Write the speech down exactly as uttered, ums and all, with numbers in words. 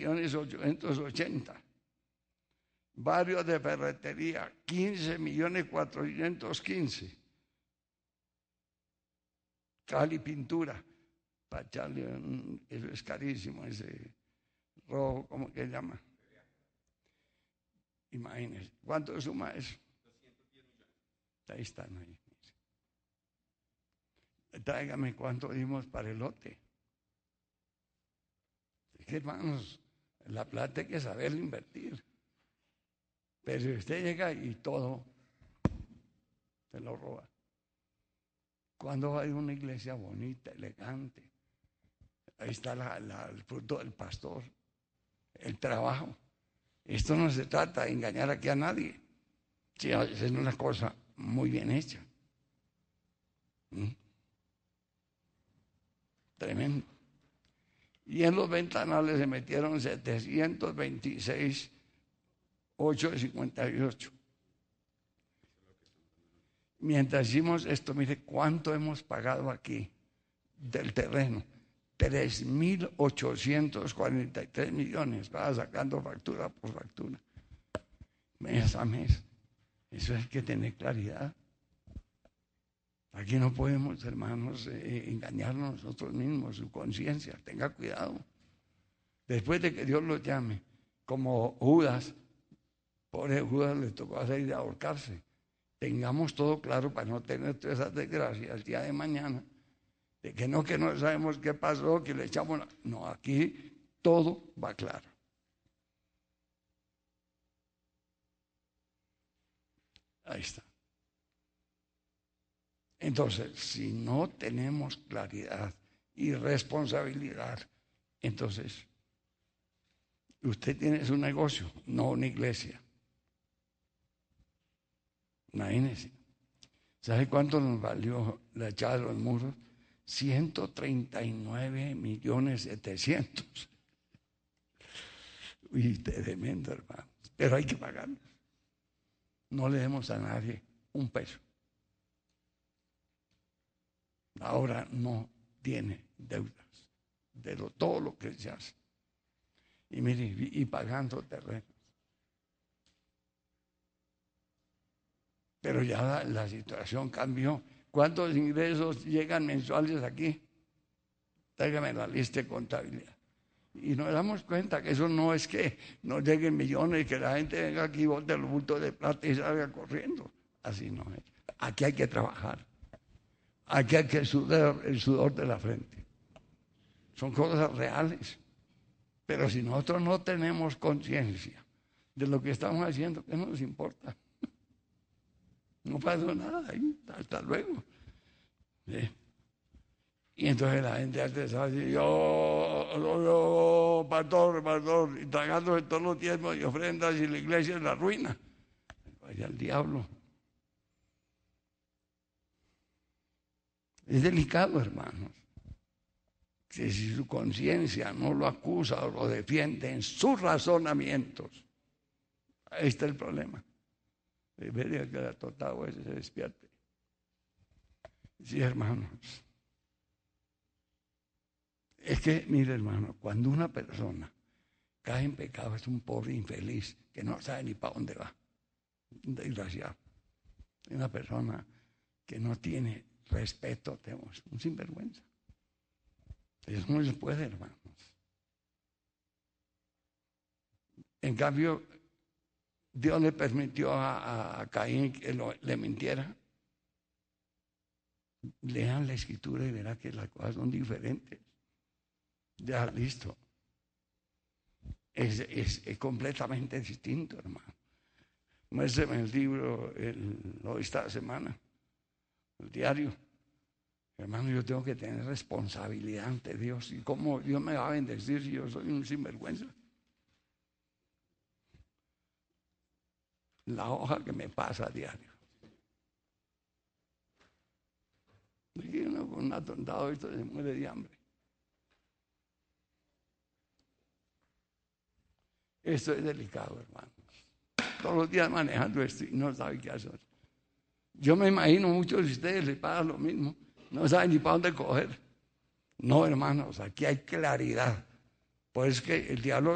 millones ochocientos ochenta. Barrio de ferretería, quince millones cuatrocientos quince. Cali pintura, para echarle un, eso es carísimo, ese rojo, ¿cómo que se llama? Imagínense, ¿cuánto suma eso? doscientos diez millones. Ahí están ahí. Tráigame cuánto dimos para el lote. Es que, hermanos, la plata hay que saberla invertir. Pero si usted llega y todo se lo roba. ¿Cuándo va a ir a una iglesia bonita, elegante? Ahí está la, la, el fruto del pastor, el trabajo. Esto no se trata de engañar aquí a nadie. Sí, es una cosa muy bien hecha. ¿Mm? Tremendo. Y en los ventanales se metieron setecientos veintiséis, ochocientos cincuenta y ocho. Mientras hicimos esto, mire cuánto hemos pagado aquí del terreno. tres mil ochocientos cuarenta y tres millones. Va sacando factura por factura. Mes a mes. Eso hay que tener claridad. Aquí no podemos, hermanos, eh, engañarnos nosotros mismos, su conciencia. Tenga cuidado. Después de que Dios los llame, como Judas, pobre Judas le tocó hacer de ahorcarse. Tengamos todo claro para no tener todas esas desgracias el día de mañana. De que no, que no sabemos qué pasó, que le echamos... La... No, aquí todo va claro. Ahí está. Entonces, si no tenemos claridad y responsabilidad, entonces usted tiene su negocio, no una iglesia. Imagínese. ¿Sabe cuánto nos valió la echada de los muros? ciento treinta y nueve millones setecientos. Uy, tremendo, hermano. Pero hay que pagarlos. No le demos a nadie un peso. Ahora no tiene deudas de lo, todo lo que se hace. Y mire, y pagando terrenos. Pero ya la, la situación cambió. ¿Cuántos ingresos llegan mensuales aquí? Tráigame la lista de contabilidad. Y nos damos cuenta que eso no es que nos lleguen millones y que la gente venga aquí y bote los bultos de plata y salga corriendo. Así no es. Aquí hay que trabajar. Aquí hay que sudar el sudor de la frente. Son cosas reales. Pero si nosotros no tenemos conciencia de lo que estamos haciendo, ¿qué nos importa? No pasó nada ahí, hasta luego. ¿Sí? Y entonces la gente antes estaba así, yo, yo, yo, pastor, pastor, y tragándose todos los diezmos y ofrendas y la iglesia es la ruina. Vaya al diablo. Es delicado, hermanos, que si su conciencia no lo acusa o lo defiende en sus razonamientos, ahí está el problema. Debería que la totado ese se despierte. Sí, hermanos. Es que, mire, hermano, cuando una persona cae en pecado es un pobre infeliz que no sabe ni para dónde va. Un desgraciado. Una persona que no tiene respeto, tenemos un sinvergüenza. Eso no se puede, hermanos. En cambio, Dios le permitió a, a, a Caín que lo, le mintiera. Lean la escritura y verán que las cosas son diferentes. Ya, listo. Es, es, es completamente distinto, hermano. Muéstrame el libro, el, lo de esta semana, el diario. Hermano, yo tengo que tener responsabilidad ante Dios. ¿Y cómo Dios me va a bendecir si yo soy un sinvergüenza? La hoja que me pasa a diario. Aquí uno con un atontado esto se muere de hambre. Esto es delicado, hermanos. Todos los días manejando esto y no sabe qué hacer. Yo me imagino muchos de ustedes les pasa lo mismo. No saben ni para dónde coger. No, hermanos, aquí hay claridad. Pues que el diablo